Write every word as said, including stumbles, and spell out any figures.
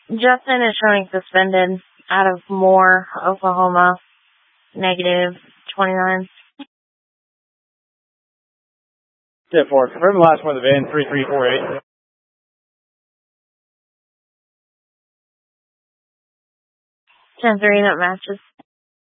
Justin is showing suspended out of Moore, Oklahoma, negative twenty-nine. ten four, confirm the last one of the van, three three four eight. ten three, that matches.